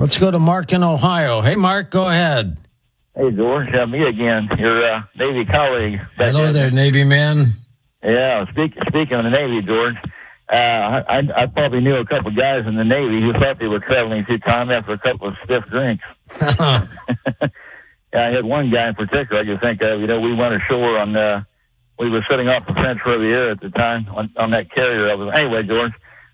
Let's go to Mark in Ohio. Hey, Mark, go ahead. Hey, George. Me again, your Navy colleague. Hello there, Navy man. Yeah, speaking of the Navy, George, I probably knew a couple guys in the Navy who thought they were traveling too time after a couple of stiff drinks. Yeah, I had one guy in particular I could think of. We went ashore on, we were sitting off the French Riviera at the time on that carrier. Anyway, George,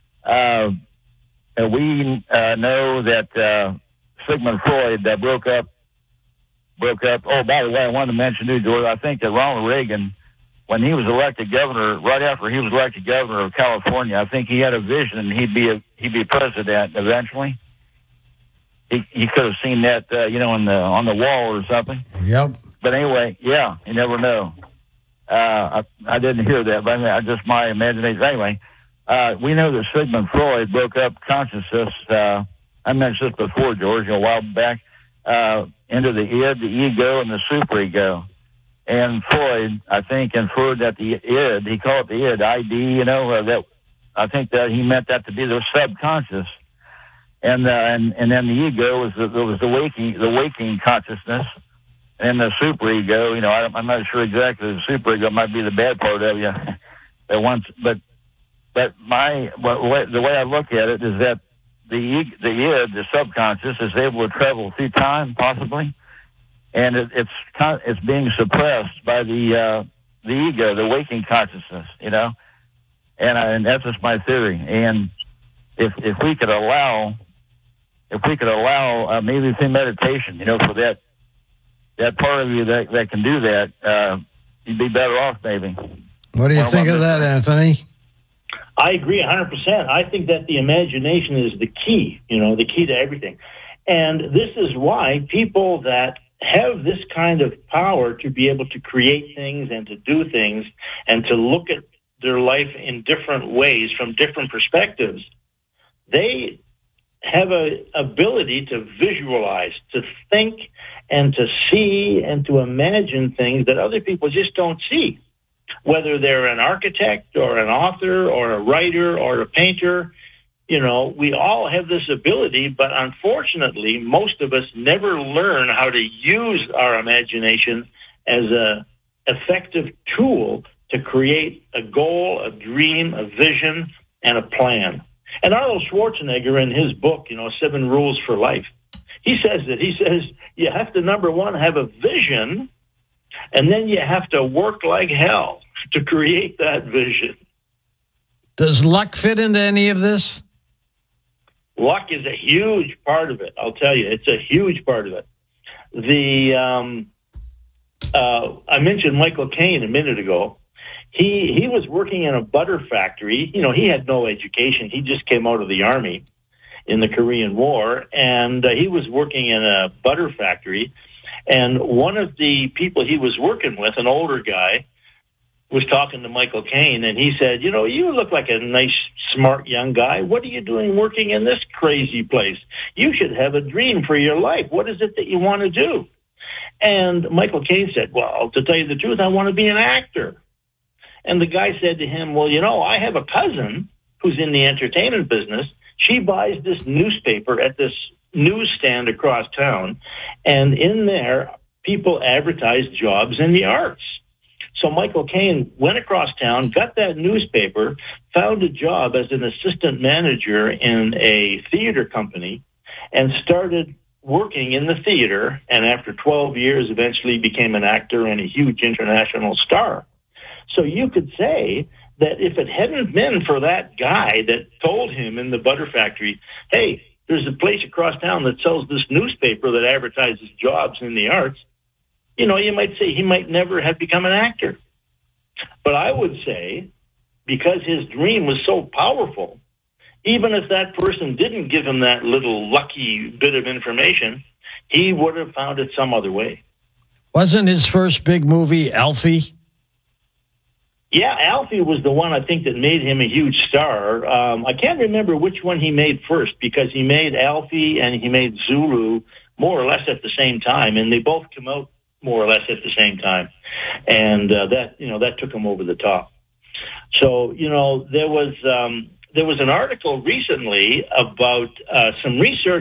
we know that Sigmund Freud broke up. Oh, by the way, I wanted to mention too, George, I think that Ronald Reagan, when he was elected governor, right after he was elected governor of California, I think he had a vision he'd be president eventually. He could have seen that, on the wall or something. Yep. But anyway, yeah, you never know. I didn't hear that, but I just my imagination. Anyway, we know that Sigmund Freud broke up consciousness. I mentioned this before, George, a while back, into the id, the ego, and the superego. And Freud, I think, inferred that the id, he called it the id, ID, that I think that he meant that to be the subconscious. And then the ego was the waking consciousness, and the superego. I'm not sure exactly. The superego might be the bad part of you. But the way I look at it is that the id, the subconscious, is able to travel through time, possibly, and it's being suppressed by the ego, the waking consciousness. And that's just my theory. And if we could allow maybe through meditation, for that part of you that can do that, you'd be better off, maybe. What do you think of that, Anthony? I agree 100%. I think that the imagination is the key, the key to everything. And this is why people that have this kind of power to be able to create things and to do things and to look at their life in different ways from different perspectives, they have an ability to visualize, to think and to see and to imagine things that other people just don't see. Whether they're an architect or an author or a writer or a painter, we all have this ability, but unfortunately, most of us never learn how to use our imagination as an effective tool to create a goal, a dream, a vision, and a plan. And Arnold Schwarzenegger, in his book, 7 Rules for Life, he says you have to, number one, have a vision, and then you have to work like hell to create that vision. Does luck fit into any of this? Luck is a huge part of it. I'll tell you, it's a huge part of it. I mentioned Michael Caine a minute ago. He was working in a butter factory. He had no education. He just came out of the Army in the Korean War, and he was working in a butter factory. And one of the people he was working with, an older guy, was talking to Michael Caine, and he said, you look like a nice, smart young guy. What are you doing working in this crazy place? You should have a dream for your life. What is it that you want to do? And Michael Caine said, well, to tell you the truth, I want to be an actor. And the guy said to him, well, I have a cousin who's in the entertainment business. She buys this newspaper at this newsstand across town, and in there, people advertise jobs in the arts. So Michael Caine went across town, got that newspaper, found a job as an assistant manager in a theater company, and started working in the theater, and after 12 years, eventually became an actor and a huge international star. So you could say that if it hadn't been for that guy that told him in the butter factory, hey, there's a place across town that sells this newspaper that advertises jobs in the arts, you might say he might never have become an actor. But I would say, because his dream was so powerful, even if that person didn't give him that little lucky bit of information, he would have found it some other way. Wasn't his first big movie Alfie? Yeah, Alfie was the one I think that made him a huge star. I can't remember which one he made first, because he made Alfie and he made Zulu more or less at the same time, and they both come out more or less at the same time. And that took him over the top. So, there was an article recently about some research